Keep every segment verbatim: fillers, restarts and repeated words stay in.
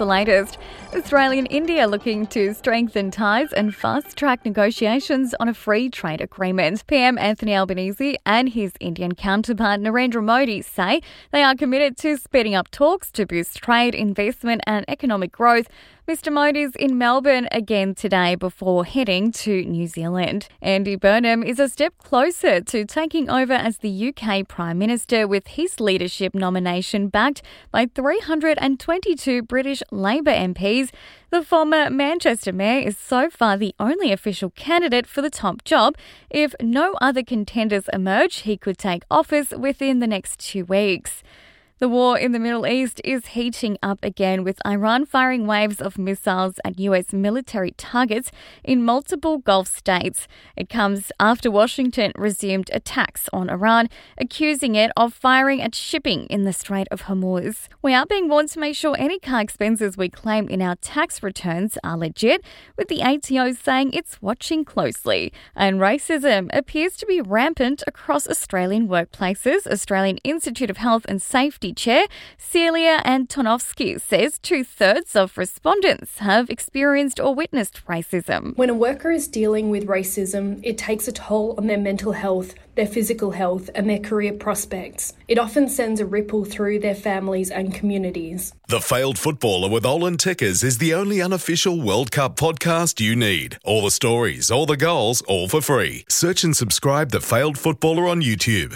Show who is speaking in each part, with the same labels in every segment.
Speaker 1: the latest. Australia and India looking to strengthen ties and fast-track negotiations on a free trade agreement. P M Anthony Albanese and his Indian counterpart Narendra Modi say they are committed to speeding up talks to boost trade, investment and economic growth. Mister Modi's in Melbourne again today before heading to New Zealand. Andy Burnham is a step closer to taking over as the U K Prime Minister with his leadership nomination backed by three hundred twenty-two British Labour M Ps. The former Manchester Mayor is so far the only official candidate for the top job. If no other contenders emerge, he could take office within the next two weeks. The war in the Middle East is heating up again, with Iran firing waves of missiles at U S military targets in multiple Gulf states. It comes after Washington resumed attacks on Iran, accusing it of firing at shipping in the Strait of Hormuz. We are being warned to make sure any car expenses we claim in our tax returns are legit, with the A T O saying it's watching closely. And racism appears to be rampant across Australian workplaces. Australian Institute of Health and Safety Chair Celia Antonovsky says two-thirds of respondents have experienced or witnessed racism.
Speaker 2: When a worker is dealing with racism, it takes a toll on their mental health, their physical health and their career prospects. It often sends a ripple through their families and communities.
Speaker 3: The Failed Footballer with Olin Tickers is the only unofficial World Cup podcast you need. All the stories, all the goals, all for free. Search and subscribe The Failed Footballer on YouTube.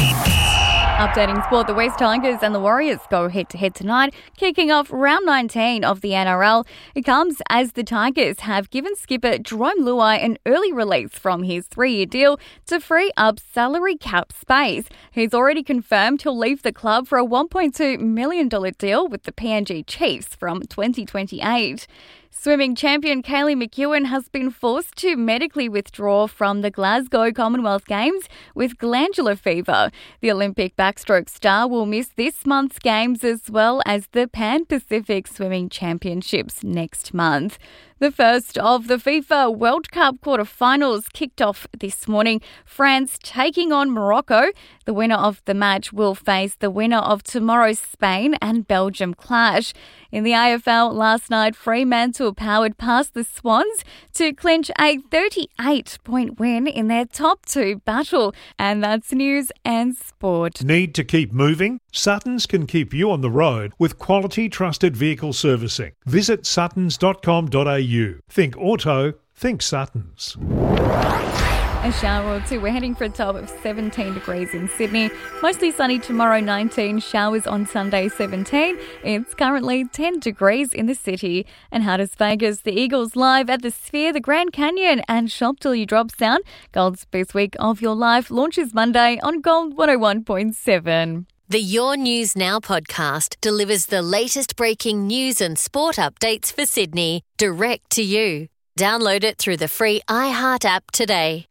Speaker 1: Updating sport, the West Tigers and the Warriors go head-to-head tonight, kicking off round nineteen of the N R L. It comes as the Tigers have given skipper Jarome Luai an early release from his three-year deal to free up salary cap space. He's already confirmed he'll leave the club for a one point two million dollars deal with the P N G Chiefs from twenty twenty-eight. Swimming champion Kaylee McEwen has been forced to medically withdraw from the Glasgow Commonwealth Games with glandular fever. The Olympic backstroke star will miss this month's games as well as the Pan-Pacific Swimming Championships next month. The first of the FIFA World Cup quarterfinals kicked off this morning. France taking on Morocco. The winner of the match will face the winner of tomorrow's Spain and Belgium clash. In the A F L last night, Fremantle powered past the Swans to clinch a thirty-eight point win in their top two battle. And that's news and sport.
Speaker 4: Need to keep moving? Suttons can keep you on the road with quality trusted vehicle servicing. Visit suttons dot com dot a u. Think auto, think Suttons.
Speaker 1: A shower or two. We're heading for a top of seventeen degrees in Sydney. Mostly sunny tomorrow, nineteen. Showers on Sunday, seventeen. It's currently ten degrees in the city. And how does Vegas? The Eagles live at the Sphere, the Grand Canyon, and Shop Till You Drop Sound. Gold's Best Week of Your Life launches Monday on Gold one oh one point seven.
Speaker 5: The Your News Now podcast delivers the latest breaking news and sport updates for Sydney, direct to you. Download it through the free iHeart app today.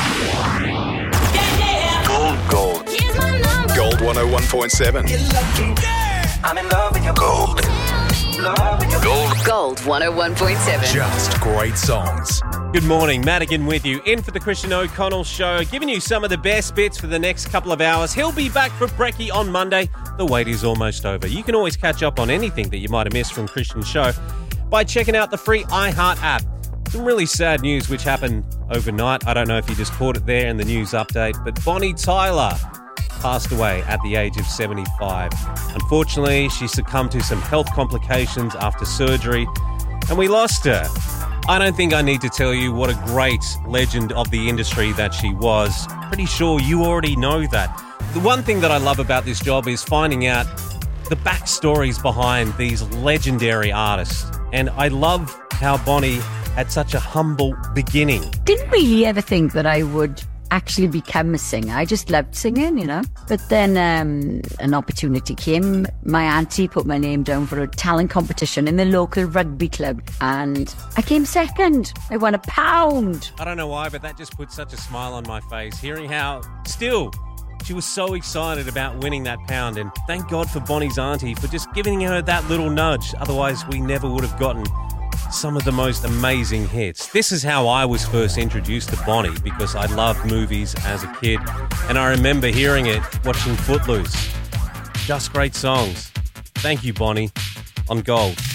Speaker 3: Gold, gold. Gold one oh one point seven.
Speaker 6: I'm in love with your gold.
Speaker 3: Gold.
Speaker 5: Gold one oh one point seven.
Speaker 3: Just great songs.
Speaker 7: Good morning, Madigan with you, in for the Christian O'Connell Show, giving you some of the best bits for the next couple of hours. He'll be back for Brekkie on Monday. The wait is almost over. You can always catch up on anything that you might have missed from Christian's show by checking out the free iHeart app. Some really sad news which happened overnight. I don't know if you just caught it there in the news update, but Bonnie Tyler passed away at the age of seventy-five. Unfortunately, she succumbed to some health complications after surgery, and we lost her. I don't think I need to tell you what a great legend of the industry that she was. Pretty sure you already know that. The one thing that I love about this job is finding out the backstories behind these legendary artists. And I love how Bonnie had such a humble beginning.
Speaker 8: Didn't really ever think that I would actually become a singer. I just loved singing, you know. But then um, an opportunity came. My auntie put my name down for a talent competition in the local rugby club, and I came second. I won a pound.
Speaker 7: I don't know why, but that just put such a smile on my face, hearing how still she was so excited about winning that pound. And thank God for Bonnie's auntie for just giving her that little nudge. Otherwise, we never would have gotten some of the most amazing hits. This is how I was first introduced to Bonnie, because I loved movies as a kid, and I remember hearing it watching Footloose. Just great songs. Thank you, Bonnie, on Gold.